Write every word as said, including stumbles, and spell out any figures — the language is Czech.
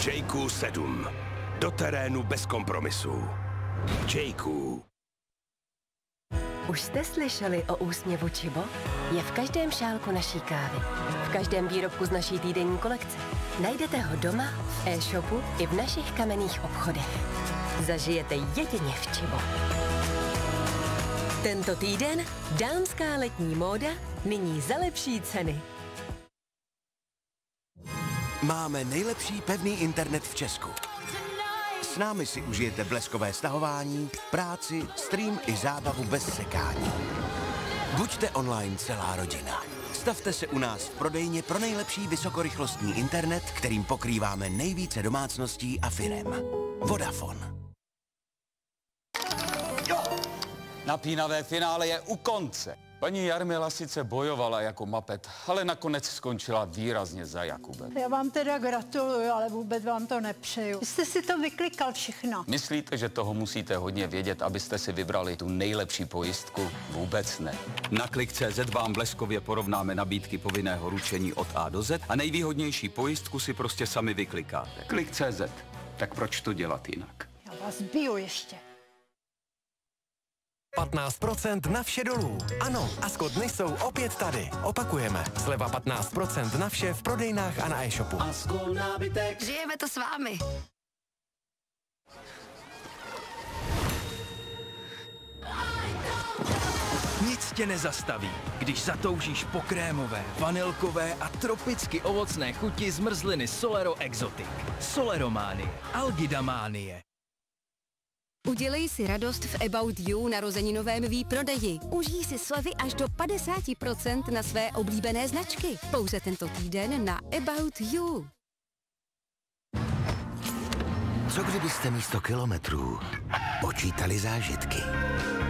J Q sedm. Do terénu bez kompromisů. J Q. Už jste slyšeli o úsměvu Čibo? Je v každém šálku naší kávy. V každém výrobku z naší týdenní kolekce. Najdete ho doma, v e-shopu i v našich kamenných obchodech. Zažijete jedině v Čibo. Tento týden dámská letní móda nyní za lepší ceny. Máme nejlepší pevný internet v Česku. S námi si užijete bleskové stahování, práci, stream i zábavu bez sekání. Buďte online celá rodina. Stavte se u nás v prodejně pro nejlepší vysokorychlostní internet, kterým pokrýváme nejvíce domácností a firem. Vodafone. Napínavé finále je u konce. Paní Jarmila sice bojovala jako mapet, ale nakonec skončila výrazně za Jakubem. Já vám teda gratuluju, ale vůbec vám to nepřeju. Vy jste si to vyklikal všechno. Myslíte, že toho musíte hodně vědět, abyste si vybrali tu nejlepší pojistku? Vůbec ne. Na klik tečka cé zet vám bleskově porovnáme nabídky povinného ručení od A do Z a nejvýhodnější pojistku si prostě sami vyklikáte. Klik tečka cé zet. Tak proč to dělat jinak? Já vás biju ještě. patnáct procent na vše dolů. Ano, a Askodny jsou opět tady. Opakujeme. Sleva patnáct procent na vše v prodejnách a na e-shopu. Žijeme to s vámi. Nic tě nezastaví, když zatoužíš po krémové, vanilkové a tropicky ovocné chuti zmrzliny Solero Exotic. Solerománie, Algidamánie. Udělej si radost v About You narozeninovém výprodeji. Užij si slevy až do padesát procent na své oblíbené značky. Pouze tento týden na About You. Co kdybyste místo kilometrů počítali zážitky?